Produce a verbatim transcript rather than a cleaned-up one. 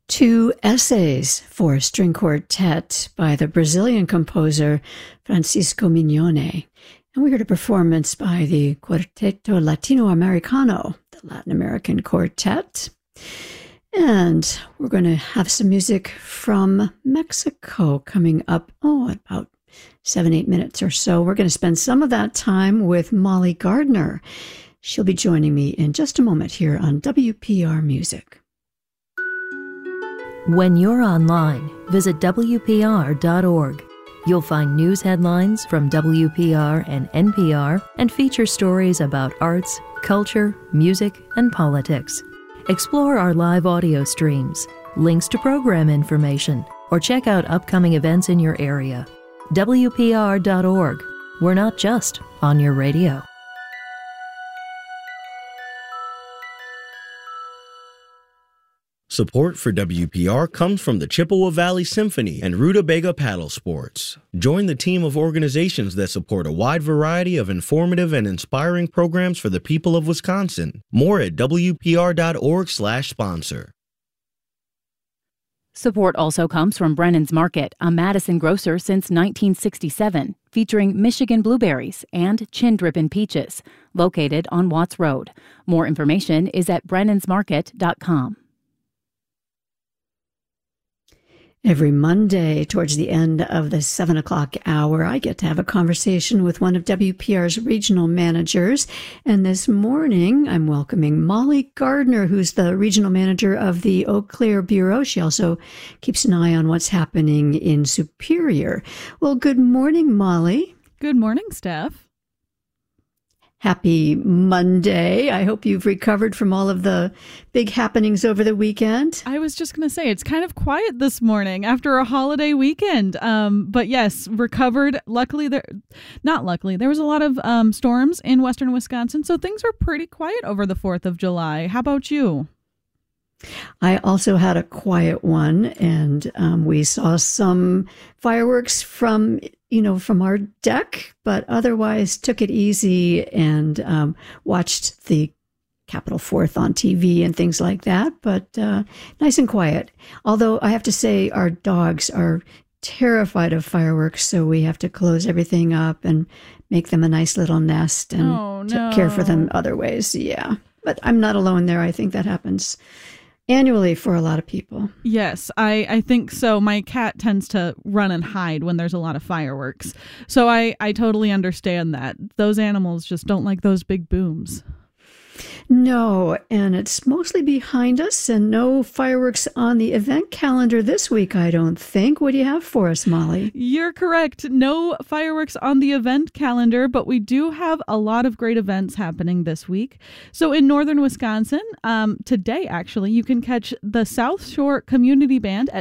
Two essays for a string quartet by the Brazilian composer Francisco Mignone. And we heard a performance by the Quarteto Latino-Americano, the Latin American quartet. And we're going to have some music from Mexico coming up, oh, about seven, eight minutes or so. We're going to spend some of that time with Molly Gardner. She'll be joining me in just a moment here on W P R Music. When you're online, visit W P R dot org. You'll find news headlines from W P R and N P R and feature stories about arts, culture, music, and politics. Explore our live audio streams, links to program information, or check out upcoming events in your area. W P R dot org. We're not just on your radio. Support for W P R comes from the Chippewa Valley Symphony and Rutabaga Paddle Sports. Join the team of organizations that support a wide variety of informative and inspiring programs for the people of Wisconsin. More at W P R dot org slash sponsor. Support also comes from Brennan's Market, a Madison grocer since nineteen sixty-seven, featuring Michigan blueberries and chin drippin' peaches, located on Watts Road. More information is at brennans market dot com. Every Monday, towards the end of the seven o'clock hour, I get to have a conversation with one of W P R's regional managers. And this morning, I'm welcoming Molly Gardner, who's the regional manager of the Eau Claire Bureau. She also keeps an eye on what's happening in Superior. Well, good morning, Molly. Good morning, Steph. Happy Monday. I hope you've recovered from all of the big happenings over the weekend. I was just going to say, it's kind of quiet this morning after a holiday weekend. Um, but yes, recovered. Luckily, there, not luckily, there was a lot of um, storms in western Wisconsin, so things were pretty quiet over the fourth of July. How about you? I also had a quiet one, and um, we saw some fireworks from, you know, from our deck, but otherwise took it easy and um, watched the Capitol Fourth on T V and things like that, but uh, nice and quiet. Although I have to say our dogs are terrified of fireworks, so we have to close everything up and make them a nice little nest and oh, no. t- care for them other ways. Yeah, but I'm not alone there. I think that happens annually for a lot of people. Yes, I, I think so. My cat tends to run and hide when there's a lot of fireworks. So I, I totally understand that. Those animals just don't like those big booms. No, and it's mostly behind us and no fireworks on the event calendar this week, I don't think. What do you have for us, Molly? You're correct. No fireworks on the event calendar, but we do have a lot of great events happening this week. So in northern Wisconsin, um, today, actually, you can catch the South Shore Community Band at